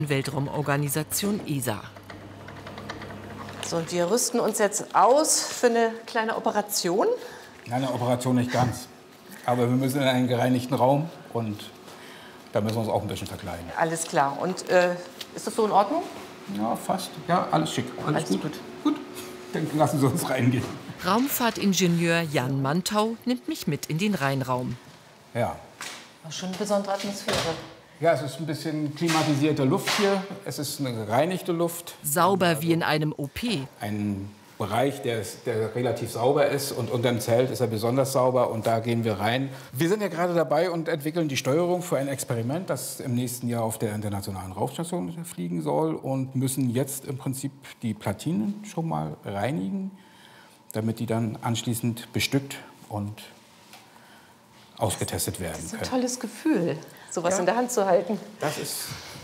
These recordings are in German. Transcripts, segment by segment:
Weltraumorganisation ESA. So, und wir rüsten uns jetzt aus für eine kleine Operation. Eine Operation nicht ganz. Aber wir müssen in einen gereinigten Raum und da müssen wir uns auch ein bisschen verkleiden. Alles klar. Und ist das so in Ordnung? Ja, fast. Ja, alles schick. Alles gut. Gut, dann lassen Sie uns reingehen. Raumfahrtingenieur Jan Mantau nimmt mich mit in den Reinraum. Ja. War schon eine besondere Atmosphäre. Ja, es ist ein bisschen klimatisierte Luft hier. Es ist eine gereinigte Luft. Sauber wie in einem OP. Ein Bereich, der relativ sauber ist, und unter dem Zelt ist er besonders sauber, und da gehen wir rein. Wir sind ja gerade dabei und entwickeln die Steuerung für ein Experiment, das im nächsten Jahr auf der Internationalen Raumstation fliegen soll, und müssen jetzt im Prinzip die Platinen schon mal reinigen, damit die dann anschließend bestückt und ausgetestet werden können. Das ist ein tolles Gefühl, sowas in der Hand zu halten. Das ist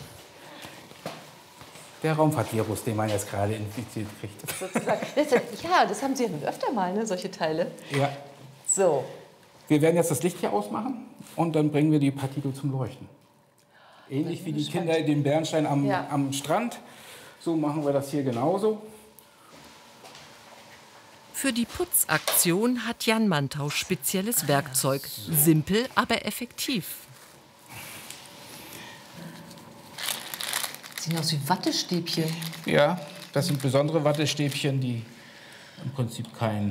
der Raumfahrtvirus, den man jetzt gerade infiziert kriegt. Sozusagen. Ja, das haben Sie ja nun öfter mal, ne, solche Teile. Ja. So. Wir werden jetzt das Licht hier ausmachen und dann bringen wir die Partikel zum Leuchten. Ähnlich wie die Kinder in dem Bernstein am Strand. So machen wir das hier genauso. Für die Putzaktion hat Jan Mantau spezielles Werkzeug. Simpel, aber effektiv. Sehen aus wie Wattestäbchen. Ja, das sind besondere Wattestäbchen, die im Prinzip kein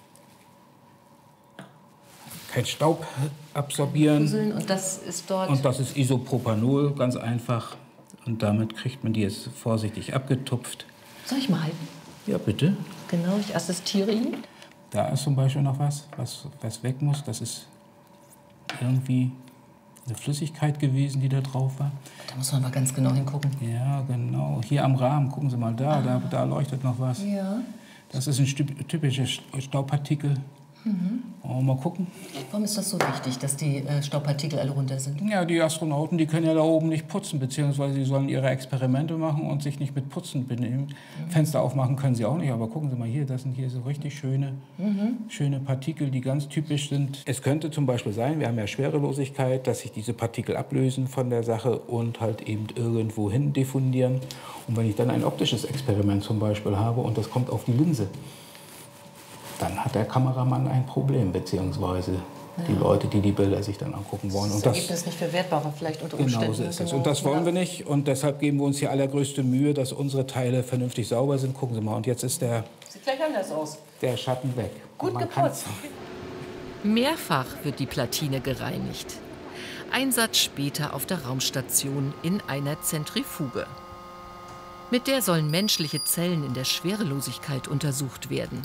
Staub absorbieren. Und das ist dort. Und das ist Isopropanol, ganz einfach. Und damit kriegt man die jetzt vorsichtig abgetupft. Soll ich mal halten? Ja, bitte. Genau, ich assistiere Ihnen. Da ist zum Beispiel noch was weg muss. Das ist irgendwie eine Flüssigkeit gewesen, die da drauf war. Da muss man mal ganz genau hingucken. Ja, genau. Hier am Rahmen, gucken Sie mal da, da leuchtet noch was. Ja. Das ist ein typisches Staubpartikel. Mal gucken. Warum ist das so wichtig, dass die Staubpartikel alle runter sind? Ja, die Astronauten, die können ja da oben nicht putzen, beziehungsweise sie sollen ihre Experimente machen und sich nicht mit Putzen benehmen. Fenster aufmachen können sie auch nicht, aber gucken Sie mal hier, das sind hier so richtig schöne Partikel, die ganz typisch sind. Es könnte zum Beispiel sein, wir haben ja Schwerelosigkeit, dass sich diese Partikel ablösen von der Sache und halt eben irgendwo hin diffundieren. Und wenn ich dann ein optisches Experiment zum Beispiel habe und das kommt auf die Linse, dann hat der Kameramann ein Problem, beziehungsweise die Leute, die die Bilder sich dann angucken wollen. Und das gibt es nicht verwertbarer vielleicht unter Umständen. Genau so ist es. Und das wollen wir nicht. Und deshalb geben wir uns hier allergrößte Mühe, dass unsere Teile vernünftig sauber sind. Gucken Sie mal, und jetzt ist sieht gleich anders aus. Der Schatten weg. Gut geputzt. Mehrfach wird die Platine gereinigt. Ein Satz später auf der Raumstation in einer Zentrifuge. Mit der sollen menschliche Zellen in der Schwerelosigkeit untersucht werden.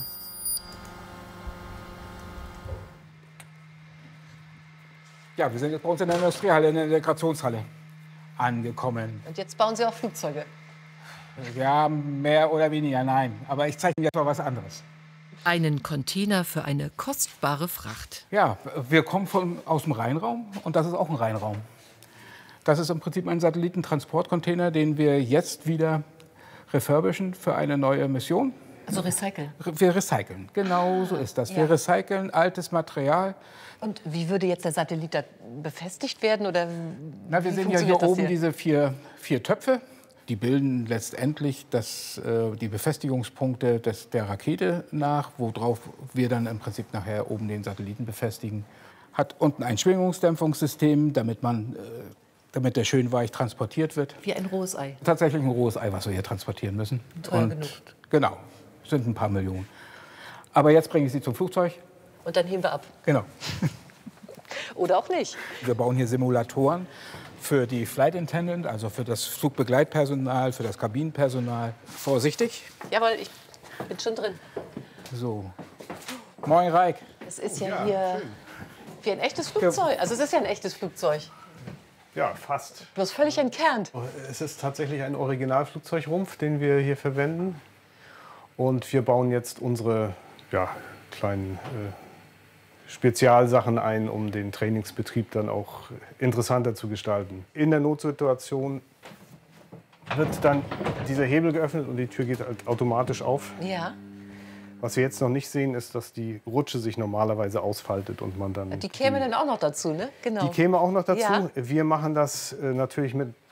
Ja, wir sind jetzt bei uns in der Industriehalle, in der Integrationshalle angekommen. Und jetzt bauen Sie auch Flugzeuge? Ja, mehr oder weniger, nein. Aber ich zeige Ihnen jetzt mal was anderes. Einen Container für eine kostbare Fracht. Ja, wir kommen aus dem Rheinraum und das ist auch ein Rheinraum. Das ist im Prinzip ein Satellitentransportcontainer, den wir jetzt wieder refurbischen für eine neue Mission. Also recyceln? Wir recyceln, genau so ist das. Wir recyceln altes Material. Und wie würde jetzt der Satellit da befestigt werden? Oder Na, wir sehen ja hier oben diese vier Töpfe. Die bilden letztendlich die Befestigungspunkte der Rakete nach, worauf wir dann im Prinzip nachher oben den Satelliten befestigen. Hat unten ein Schwingungsdämpfungssystem, damit der schön weich transportiert wird. Wie ein rohes Ei? Tatsächlich ein rohes Ei, was wir hier transportieren müssen. Teuer genug. Genau, sind ein paar Millionen. Aber jetzt bringe ich Sie zum Flugzeug. Und dann heben wir ab. Genau. Oder auch nicht. Wir bauen hier Simulatoren für die Flight Attendant, also für das Flugbegleitpersonal, für das Kabinenpersonal. Vorsichtig. Jawohl, ich bin schon drin. So. Moin, Reik. Es ist ja hier wie ein echtes Flugzeug. Also es ist ja ein echtes Flugzeug. Ja, fast. Bloß völlig entkernt. Es ist tatsächlich ein Originalflugzeugrumpf, den wir hier verwenden. Und wir bauen jetzt unsere kleinen Spezialsachen ein, um den Trainingsbetrieb dann auch interessanter zu gestalten. In der Notsituation wird dann dieser Hebel geöffnet und die Tür geht halt automatisch auf. Ja. Was wir jetzt noch nicht sehen, ist, dass die Rutsche sich normalerweise ausfaltet und man dann... Die käme dann auch noch dazu, ne? Genau. Die käme auch noch dazu. Ja. Wir machen das natürlich mit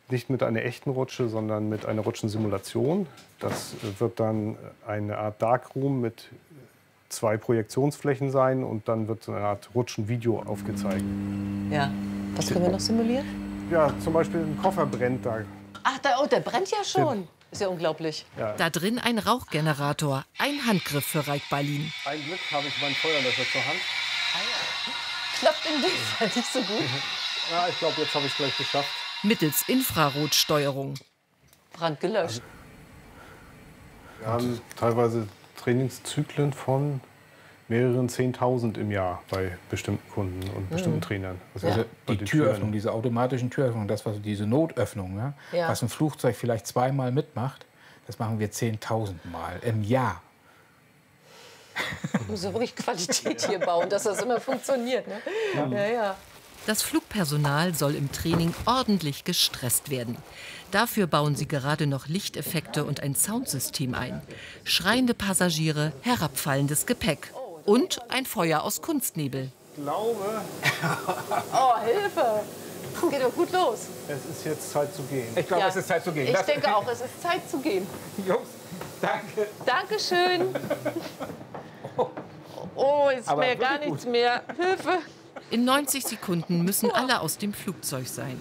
nicht mit einer echten Rutsche, sondern mit einer Rutschensimulation. Das wird dann eine Art Darkroom mit 2 Projektionsflächen sein und dann wird so eine Art Rutschenvideo aufgezeigt. Ja. Was können wir noch simulieren? Ja, zum Beispiel ein Koffer brennt da. Ach, der brennt ja schon. Ist ja unglaublich. Ja. Da drin ein Rauchgenerator, ein Handgriff für Raik Balin. Ein Glück habe ich mein Feuerlöscher zur Hand. Klappt in dem Fall nicht so gut. Ja, ich glaube, jetzt habe ich es gleich geschafft. Mittels Infrarotsteuerung. Brand gelöscht. Wir haben teilweise Trainingszyklen von mehreren 10.000 im Jahr bei bestimmten Kunden und bestimmten Trainern. Also Also bei die den Türöffnung, Türen. diese automatischen Türöffnung, das was diese Notöffnung, ja, Ja. was ein Flugzeug vielleicht 2-mal mitmacht, das machen wir 10.000 Mal im Jahr. Ich muss ja wirklich Qualität hier bauen, dass das immer funktioniert. Ne? Ja. Das Flugpersonal soll im Training ordentlich gestresst werden. Dafür bauen sie gerade noch Lichteffekte und ein Soundsystem ein. Schreiende Passagiere, herabfallendes Gepäck und ein Feuer aus Kunstnebel. Ich glaube, Oh, Hilfe! Es geht doch gut los. es ist jetzt Zeit zu gehen. Ich glaube, Ja. es ist Zeit zu gehen. Ich denke auch, es ist Zeit zu gehen. Jungs, danke. Dankeschön. Oh, jetzt ist Aber mir gar wirklich nichts mehr. Hilfe! In 90 Sekunden müssen alle aus dem Flugzeug sein.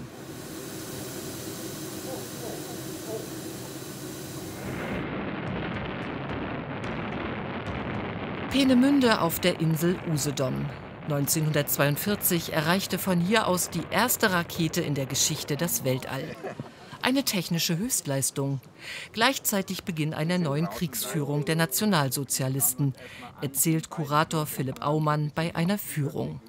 Peenemünde auf der Insel Usedom. 1942 erreichte von hier aus die erste Rakete in der Geschichte das Weltall. Eine technische Höchstleistung. Gleichzeitig Beginn einer neuen Kriegsführung der Nationalsozialisten, erzählt Kurator Philipp Aumann bei einer Führung.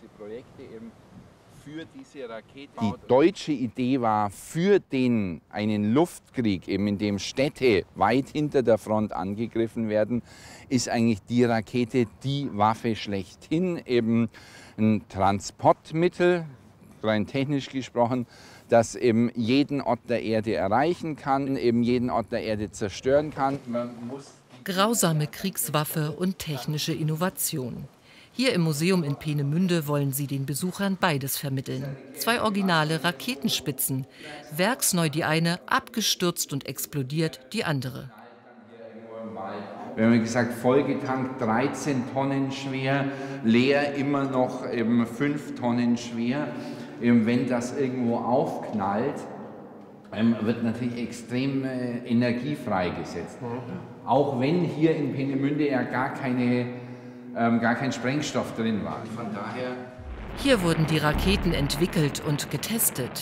Die deutsche Idee war für einen Luftkrieg, eben in dem Städte weit hinter der Front angegriffen werden, ist eigentlich die Rakete die Waffe schlechthin, eben ein Transportmittel, rein technisch gesprochen, das eben jeden Ort der Erde erreichen kann, eben jeden Ort der Erde zerstören kann. Grausame Kriegswaffe und technische Innovation. Hier im Museum in Peenemünde wollen sie den Besuchern beides vermitteln. 2 originale Raketenspitzen. Werksneu die eine, abgestürzt und explodiert die andere. Wir haben gesagt, vollgetankt 13 Tonnen schwer, leer immer noch eben 5 Tonnen schwer. Eben wenn das irgendwo aufknallt, wird natürlich extrem Energie freigesetzt. Auch wenn hier in Peenemünde ja gar kein Sprengstoff drin war. Von daher Hier wurden die Raketen entwickelt und getestet.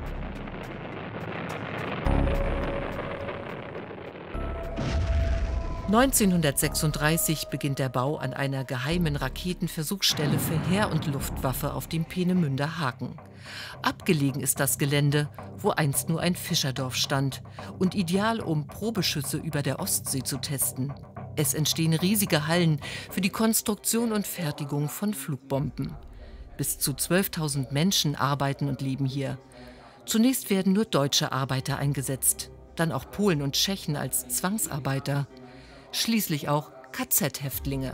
(1936) beginnt der Bau an einer geheimen Raketenversuchsstelle für Heer- und Luftwaffe auf dem Peenemünder Haken. Abgelegen ist das Gelände, wo einst nur ein Fischerdorf stand und ideal, um Probeschüsse über der Ostsee zu testen. Es entstehen riesige Hallen für die Konstruktion und Fertigung von Flugbomben. Bis zu 12.000 Menschen arbeiten und leben hier. Zunächst werden nur deutsche Arbeiter eingesetzt, dann auch Polen und Tschechen als Zwangsarbeiter. Schließlich auch KZ-Häftlinge.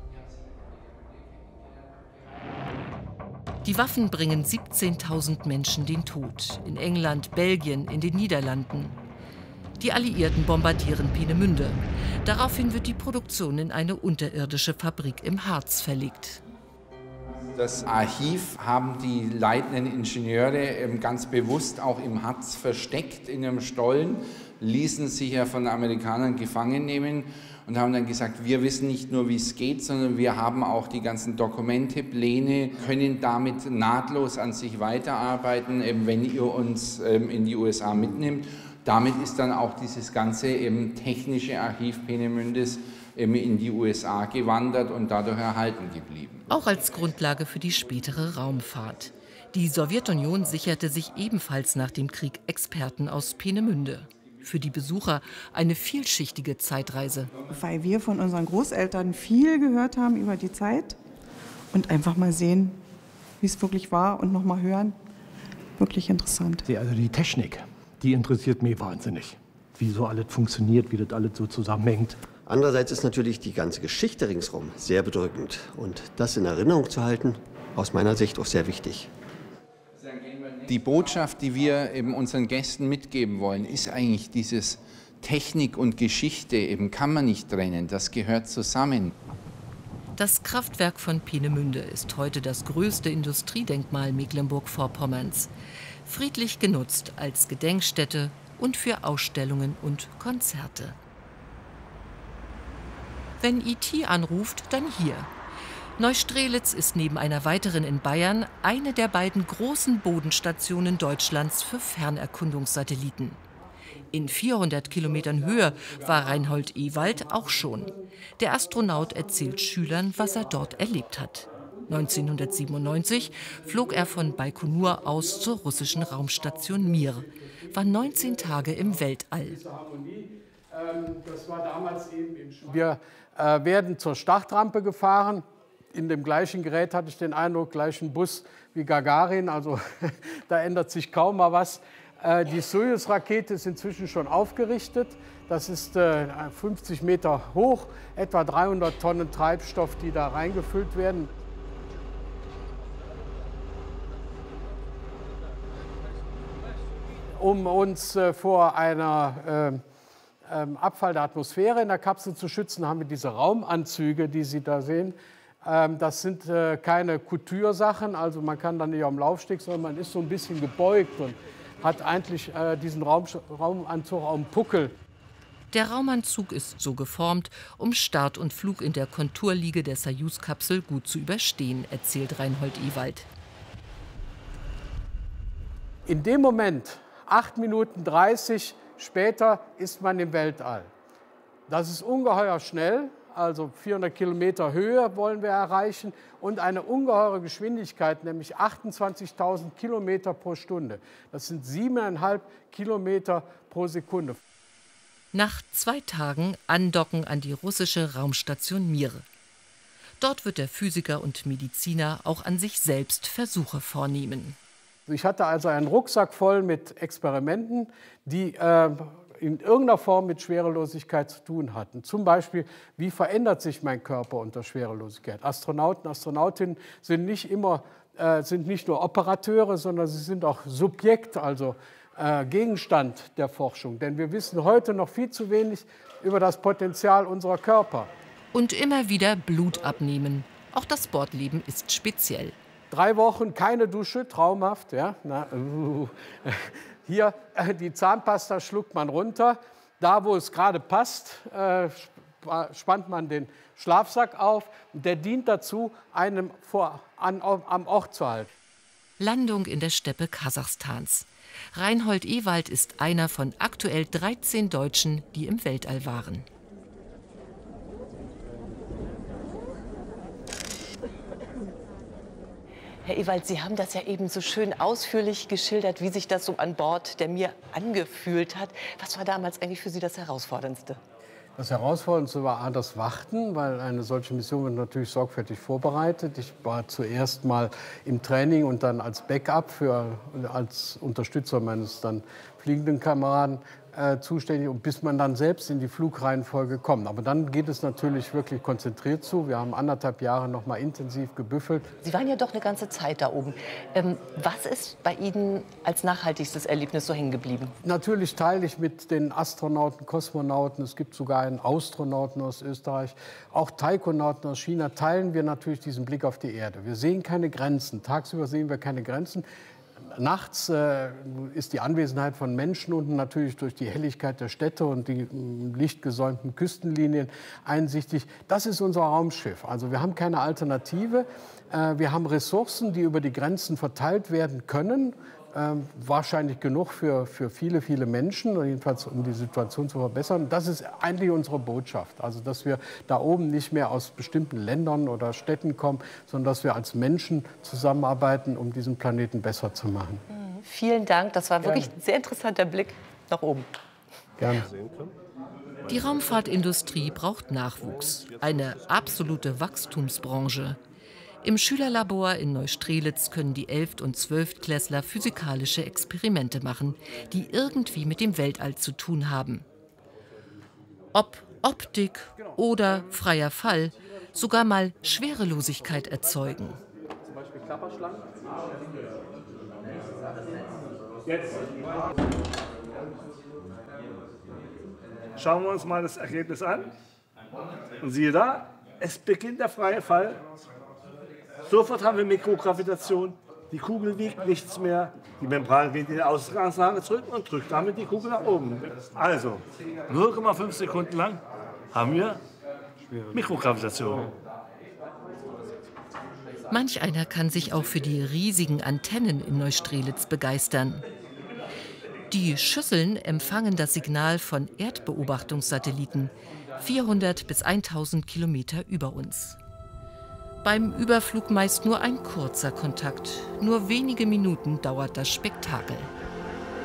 Die Waffen bringen 17.000 Menschen den Tod. In England, Belgien, in den Niederlanden. Die Alliierten bombardieren Peenemünde. Daraufhin wird die Produktion in eine unterirdische Fabrik im Harz verlegt. das Archiv haben die leitenden Ingenieure ganz bewusst auch im Harz versteckt, in einem Stollen, ließen sich ja von den Amerikanern gefangen nehmen und haben dann gesagt, wir wissen nicht nur, wie es geht, sondern wir haben auch die ganzen Dokumente, Pläne, können damit nahtlos an sich weiterarbeiten, wenn ihr uns in die USA mitnimmt. Damit ist dann auch dieses ganze technische Archiv Peenemündes in die USA gewandert und dadurch erhalten geblieben. Auch als Grundlage für die spätere Raumfahrt. Die Sowjetunion sicherte sich ebenfalls nach dem Krieg Experten aus Peenemünde. Für die Besucher eine vielschichtige Zeitreise. Weil wir von unseren Großeltern viel gehört haben über die Zeit und einfach mal sehen, wie es wirklich war und noch mal hören. Wirklich interessant. Also die Technik, die interessiert mich wahnsinnig. Wie so alles funktioniert, wie das alles so zusammenhängt. Andererseits ist natürlich die ganze Geschichte ringsherum sehr bedrückend. Und das in Erinnerung zu halten, aus meiner Sicht auch sehr wichtig. Dann gehen wir Die Botschaft, die wir eben unseren Gästen mitgeben wollen, ist eigentlich dieses Technik und Geschichte eben kann man nicht trennen, das gehört zusammen. Das Kraftwerk von Peenemünde ist heute das größte Industriedenkmal Mecklenburg-Vorpommerns. Friedlich genutzt als Gedenkstätte und für Ausstellungen und Konzerte. Wenn IT anruft, dann hier. Neustrelitz ist neben einer weiteren in Bayern eine der beiden großen Bodenstationen Deutschlands für Fernerkundungssatelliten. In 400 Kilometern Höhe war Reinhold Ewald auch schon. Der Astronaut erzählt Schülern, was er dort erlebt hat. 1997 flog er von Baikonur aus zur russischen Raumstation Mir, war 19 Tage im Weltall. Wir werden zur Startrampe gefahren. In dem gleichen Gerät hatte ich den Eindruck, gleichen Bus wie Gagarin, also da ändert sich kaum mal was. Die Sojus-Rakete ist inzwischen schon aufgerichtet. Das ist 50 Meter hoch, etwa 300 Tonnen Treibstoff, die da reingefüllt werden. Um uns vor einer Abfall der Atmosphäre in der Kapsel zu schützen, haben wir diese Raumanzüge, die Sie da sehen. Das sind keine Couture-Sachen, also man kann dann nicht am Laufsteg, sondern man ist so ein bisschen gebeugt und hat eigentlich diesen Raumanzug auf dem Puckel. Der Raumanzug ist so geformt, um Start und Flug in der Konturliege der Soyuz-Kapsel gut zu überstehen, erzählt Reinhold Ewald. In dem Moment, 8 Minuten 30 später, ist man im Weltall. Das ist ungeheuer schnell. Also 400 Kilometer Höhe wollen wir erreichen und eine ungeheure Geschwindigkeit, nämlich 28.000 Kilometer pro Stunde. Das sind 7,5 Kilometer pro Sekunde. Nach 2 Tagen andocken an die russische Raumstation Mir. Dort wird der Physiker und Mediziner auch an sich selbst Versuche vornehmen. Ich hatte also einen Rucksack voll mit Experimenten, die in irgendeiner Form mit Schwerelosigkeit zu tun hatten. Zum Beispiel, wie verändert sich mein Körper unter Schwerelosigkeit? Astronauten, Astronautinnen sind nicht nur Operateure, sondern sie sind auch Subjekt, also Gegenstand der Forschung. Denn wir wissen heute noch viel zu wenig über das Potenzial unserer Körper. Und immer wieder Blut abnehmen. Auch das Sportleben ist speziell. 3 Wochen keine Dusche, traumhaft. Ja? Hier, die Zahnpasta schluckt man runter. Da, wo es gerade passt, spannt man den Schlafsack auf. Und der dient dazu, einem am Ort zu halten. Landung in der Steppe Kasachstans. Reinhold Ewald ist einer von aktuell 13 Deutschen, die im Weltall waren. Herr Ewald, Sie haben das ja eben so schön ausführlich geschildert, wie sich das so an Bord der Mir angefühlt hat. Was war damals eigentlich für Sie das Herausforderndste? Das Herausforderndste war das Warten, weil eine solche Mission wird natürlich sorgfältig vorbereitet. Ich war zuerst mal im Training und dann als Backup, als Unterstützer meines dann fliegenden Kameraden zuständig, und bis man dann selbst in die Flugreihenfolge kommt. Aber dann geht es natürlich wirklich konzentriert zu. Wir haben 1,5 Jahre noch mal intensiv gebüffelt. Sie waren ja doch eine ganze Zeit da oben. Was ist bei Ihnen als nachhaltigstes Erlebnis so hängen geblieben? Natürlich teile ich mit den Astronauten, Kosmonauten, es gibt sogar einen Astronauten aus Österreich, auch Taikonauten aus China, teilen wir natürlich diesen Blick auf die Erde. Wir sehen keine Grenzen. Tagsüber sehen wir keine Grenzen. Nachts ist die Anwesenheit von Menschen unten natürlich durch die Helligkeit der Städte und die lichtgesäumten Küstenlinien einsichtig. Das ist unser Raumschiff. Also wir haben keine Alternative. Wir haben Ressourcen, die über die Grenzen verteilt werden können. Wahrscheinlich genug für viele, viele Menschen, jedenfalls um die Situation zu verbessern. Das ist eigentlich unsere Botschaft. Also dass wir da oben nicht mehr aus bestimmten Ländern oder Städten kommen, sondern dass wir als Menschen zusammenarbeiten, um diesen Planeten besser zu machen. Vielen Dank. Das war wirklich ein sehr interessanter Blick nach oben. Gerne. Die Raumfahrtindustrie braucht Nachwuchs. Eine absolute Wachstumsbranche. Im Schülerlabor in Neustrelitz können die 11- und 12-Klässler physikalische Experimente machen, die irgendwie mit dem Weltall zu tun haben. Ob Optik oder freier Fall, sogar mal Schwerelosigkeit erzeugen. Zum Beispiel Klapperschlangen. Jetzt. Schauen wir uns mal das Ergebnis an. Und siehe da, es beginnt der freie Fall. Sofort haben wir Mikrogravitation. Die Kugel wiegt nichts mehr. Die Membran geht in die Ausgangslage zurück und drückt damit die Kugel nach oben. Also 0,5 Sekunden lang haben wir Mikrogravitation. Manch einer kann sich auch für die riesigen Antennen in Neustrelitz begeistern. Die Schüsseln empfangen das Signal von Erdbeobachtungssatelliten 400 bis 1000 Kilometer über uns. Beim Überflug meist nur ein kurzer Kontakt. Nur wenige Minuten dauert das Spektakel.